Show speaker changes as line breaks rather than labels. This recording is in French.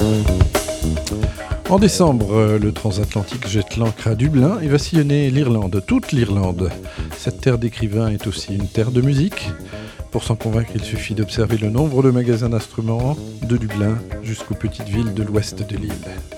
En décembre, le transatlantique jette l'ancre à Dublin et va sillonner l'Irlande, toute l'Irlande. Cette terre d'écrivains est aussi une terre de musique. Pour s'en convaincre, il suffit d'observer le nombre de magasins d'instruments de Dublin jusqu'aux petites villes de l'ouest de l'île.